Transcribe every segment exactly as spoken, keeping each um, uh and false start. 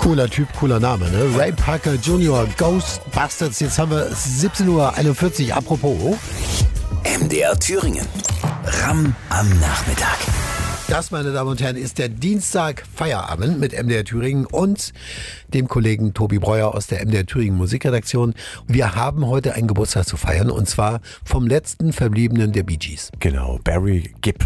Cooler Typ, cooler Name, ne? Ray Parker Junior, Ghostbusters. Jetzt haben wir siebzehn Uhr einundvierzig. Apropos. M D R Thüringen. Ram am Nachmittag. Das, meine Damen und Herren, ist der Dienstag Feierabend mit M D R Thüringen und dem Kollegen Tobi Breuer aus der M D R Thüringen Musikredaktion. Wir haben heute einen Geburtstag zu feiern und zwar vom letzten Verbliebenen der Bee Gees. Genau, Barry Gibb.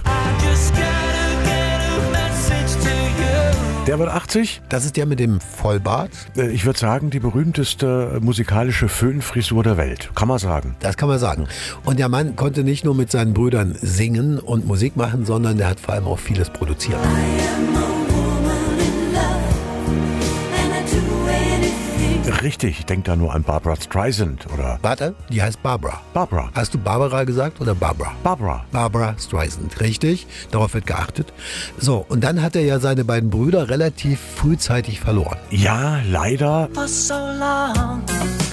Der wird achtzig. Das ist der mit dem Vollbart. Ich würde sagen, die berühmteste musikalische Föhnfrisur der Welt. Kann man sagen. Das kann man sagen. Und der Mann konnte nicht nur mit seinen Brüdern singen und Musik machen, sondern der hat vor allem auch vieles produziert. Richtig, ich denke da nur an Barbra Streisand, oder? Warte, die heißt Barbara. Barbara. Hast du Barbara gesagt oder Barbara? Barbara. Barbra Streisand, richtig. Darauf wird geachtet. So, und dann hat er ja seine beiden Brüder relativ frühzeitig verloren. Ja, leider. For so long,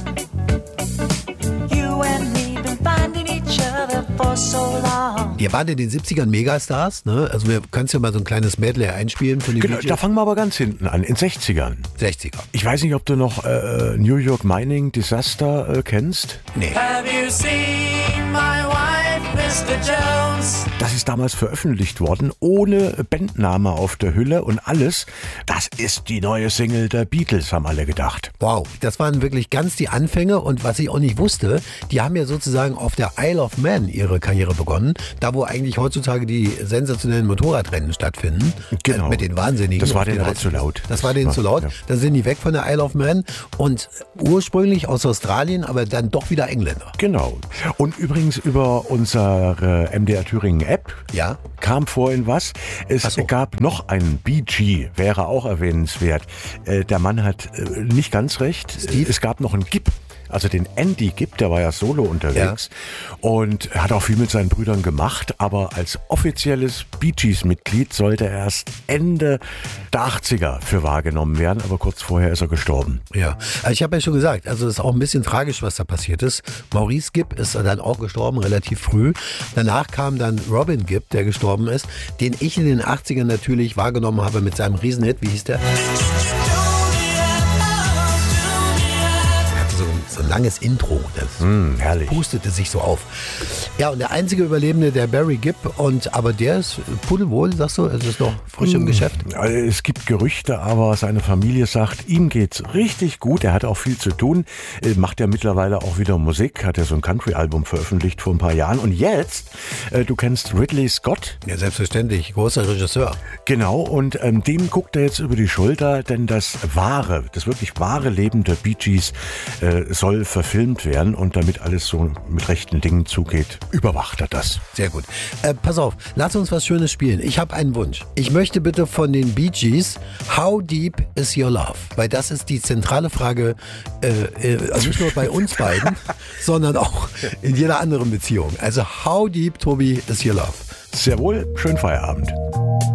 you and me been finding each other for so long. Die waren in den siebzigern Megastars, ne? Also wir können ja mal so ein kleines Medley einspielen von den Genau, Bee Gees. da fangen wir aber ganz hinten an, in sechzigern. sechziger. Ich weiß nicht, ob du noch äh, New York Mining Disaster äh, kennst. Nee. Have you seen my wife, Mister Jones? Das ist damals veröffentlicht worden, ohne Bandname auf der Hülle und alles. Das ist die neue Single der Beatles, haben alle gedacht. Wow, das waren wirklich ganz die Anfänge und was ich auch nicht wusste, die haben ja sozusagen auf der Isle of Man ihre Karriere begonnen, da wo eigentlich heutzutage die sensationellen Motorradrennen stattfinden, Genau. äh, mit den Wahnsinnigen. Das war auf denen den halt zu laut. Das war denen zu laut, Ja. da sind die weg von der Isle of Man und ursprünglich aus Australien, aber dann doch wieder Engländer. Genau. Und übrigens über unsere M D R Thüringen App Ja. kam vorhin was. Es Ach so. gab noch einen Bee Gee, wäre auch erwähnenswert. Äh, der Mann hat äh, nicht ganz recht. Steve? Es gab noch einen Gibb. Also den Andy Gibb, der war ja solo unterwegs und hat auch viel mit seinen Brüdern gemacht, aber als offizielles Bee Gees-Mitglied sollte er erst Ende der achtziger für wahrgenommen werden, aber kurz vorher ist er gestorben. Ja, also ich habe ja schon gesagt, also es ist auch ein bisschen tragisch, was da passiert ist. Maurice Gibb ist dann auch gestorben, relativ früh. Danach kam dann Robin Gibb, der gestorben ist, den ich in den achtzigern natürlich wahrgenommen habe mit seinem Riesenhit. Wie hieß der? So, so ein langes Intro. Das Mm, herrlich. pustete sich so auf. Ja, und der einzige Überlebende, der Barry Gibb, und aber der ist pudelwohl, sagst du? Es ist noch frisch im Geschäft. Also es gibt Gerüchte, aber seine Familie sagt, ihm geht's richtig gut. Er hat auch viel zu tun. Äh, Macht ja mittlerweile auch wieder Musik. Hat ja so ein Country-Album veröffentlicht vor ein paar Jahren. Und jetzt, äh, du kennst Ridley Scott. Ja, selbstverständlich. Großer Regisseur. Genau. Und ähm, dem guckt er jetzt über die Schulter, denn das wahre, das wirklich wahre Leben der Bee Gees äh, soll verfilmt werden. Und damit alles so mit rechten Dingen zugeht, überwacht er das. Sehr gut. Äh, pass auf, lass uns was Schönes spielen. Ich habe einen Wunsch. Ich möchte bitte von den Bee Gees, How Deep is Your Love? Weil das ist die zentrale Frage, äh, äh, also nicht nur bei uns beiden, sondern auch in jeder anderen Beziehung. Also How Deep, Tobi, is Your Love? Sehr wohl, schönen Feierabend.